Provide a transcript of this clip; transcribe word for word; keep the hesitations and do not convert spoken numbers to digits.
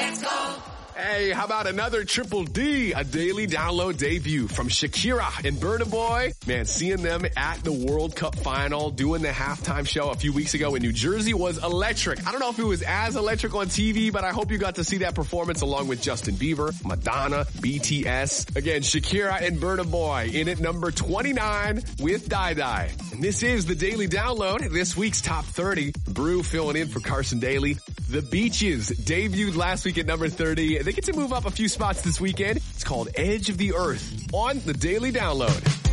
Let's go. Hey, how about another Triple D, a daily download debut from Shakira and Burna Boy? Man, seeing them at the World Cup final, doing the halftime show a few weeks ago in New Jersey was electric. I don't know if it was as electric on T V, but I hope you got to see that performance along with Justin Bieber, Madonna, B T S. Again, Shakira and Burna Boy in at number twenty-nine with Die Die. And this is the Daily Download, this week's top thirty. Brew filling in for Carson Daly. The Beaches debuted last week at number thirty. They get to move up a few spots this weekend. It's called Edge of the Earth on the Daily Download.